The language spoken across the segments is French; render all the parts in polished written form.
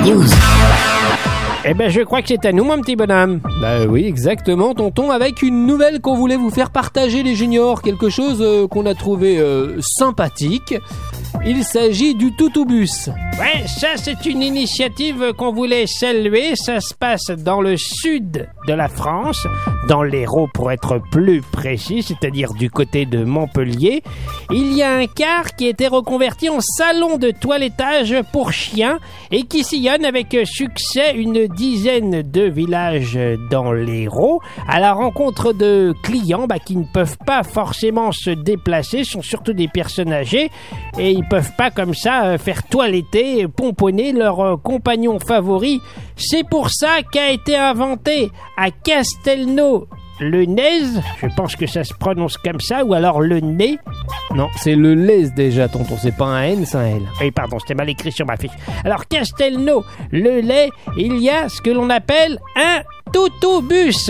news. Eh ben, je crois que c'est à nous, mon petit bonhomme. Bah oui, exactement, tonton, avec une nouvelle qu'on voulait vous faire partager, les juniors. Quelque chose qu'on a trouvé sympathique. Il s'agit du Toutoubus. Ouais, ça, c'est une initiative qu'on voulait saluer. Ça se passe dans le sud de la France, dans l'Hérault pour être plus précis, c'est-à-dire du côté de Montpellier. Il y a un car qui a été reconverti en salon de toilettage pour chiens et qui sillonne avec succès une dizaine de villages dans l'Hérault à la rencontre de clients qui ne peuvent pas forcément se déplacer, sont surtout des personnes âgées et ils peuvent pas comme ça faire toiletter, pomponner leur compagnon favori. C'est pour ça qu'a été inventé à Castelnau-le-Nez, je pense que ça se prononce comme ça, ou alors le nez. Non, c'est le lez déjà, tonton, c'est pas un N, c'est un L. Oui, pardon, c'était mal écrit sur ma fiche. Alors, Castelnau-le-Lez, il y a ce que l'on appelle un Toutoubus.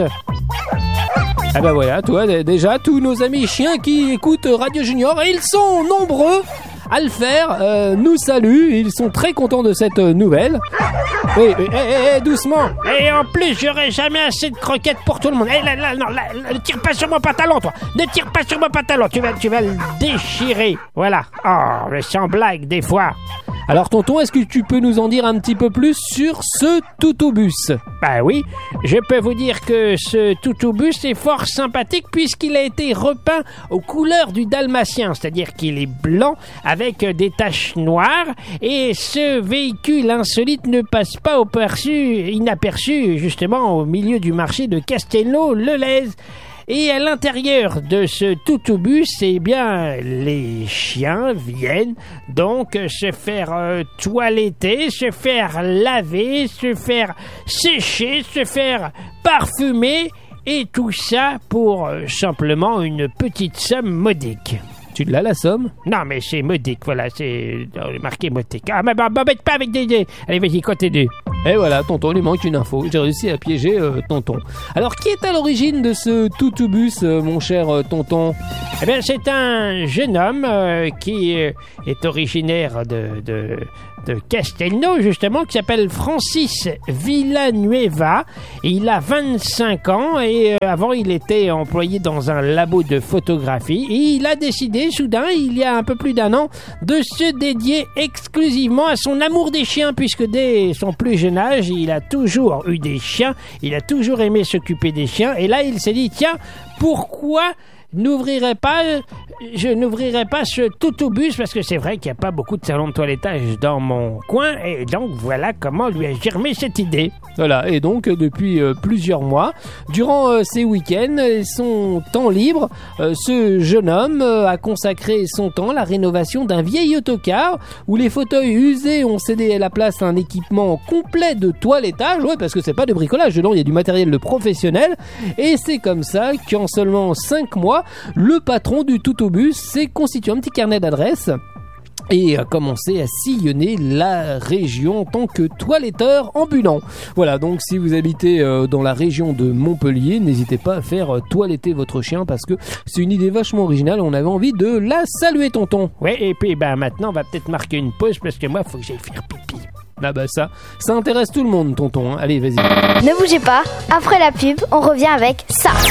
Ah bah voilà, toi, déjà, tous nos amis chiens qui écoutent Radio Junior, et ils sont nombreux à le faire, nous saluent, ils sont très contents de cette nouvelle. Oui, doucement. Et en plus, j'aurai jamais assez de croquettes pour tout le monde. Ne tire pas sur mon pantalon, toi. Ne tire pas sur mon pantalon, tu vas le déchirer. Voilà. Oh, mais sans blague, des fois. Alors tonton, est-ce que tu peux nous en dire un petit peu plus sur ce Toutoubus? Bah oui, je peux vous dire que ce Toutoubus est fort sympathique puisqu'il a été repeint aux couleurs du dalmatien, c'est-à-dire qu'il est blanc avec des taches noires et ce véhicule insolite ne passe pas inaperçu justement au milieu du marché de Castelnau-le-Lez. Et à l'intérieur de ce Toutoubus, eh bien, les chiens viennent donc se faire toiletter, se faire laver, se faire sécher, se faire parfumer, et tout ça pour simplement une petite somme modique. Tu l'as, la somme? Non, mais c'est modique, voilà, c'est marqué modique. Ah, mais m'embête pas avec des... Allez, vas-y, continue. Et voilà, tonton, il manque une info. J'ai réussi à piéger tonton. Alors, qui est à l'origine de ce Toutoubus, mon cher tonton? Eh bien, c'est un jeune homme qui est originaire de Castelnau, justement, qui s'appelle Francis Villanueva. Il a 25 ans et avant, il était employé dans un labo de photographie. Et il a décidé, soudain, il y a un peu plus d'un an, de se dédier exclusivement à son amour des chiens, puisque dès son plus jeune âge, il a toujours eu des chiens, il a toujours aimé s'occuper des chiens. Et là, il s'est dit, tiens, pourquoi je n'ouvrirai pas ce Toutoubus, parce que c'est vrai qu'il n'y a pas beaucoup de salons de toilettage dans mon coin, et donc voilà comment lui a germé cette idée. Voilà, et donc depuis plusieurs mois, durant ces week-ends, son temps libre, ce jeune homme a consacré son temps à la rénovation d'un vieil autocar où les fauteuils usés ont cédé à la place à un équipement complet de toilettage, ouais, parce que c'est pas de bricolage, dedans il y a du matériel de professionnel, et c'est comme ça qu'en seulement 5 mois, le patron du Toutoubus s'est constitué un petit carnet d'adresses et a commencé à sillonner la région en tant que toiletteur ambulant. Voilà, donc si vous habitez dans la région de Montpellier, n'hésitez pas à faire toiletter votre chien parce que c'est une idée vachement originale. On avait envie de la saluer, tonton. Ouais, et puis maintenant on va peut-être marquer une pause parce que moi il faut que j'aille faire pipi. Ah bah ça intéresse tout le monde, tonton. Allez, vas-y. Ne bougez pas, après la pub, on revient avec ça.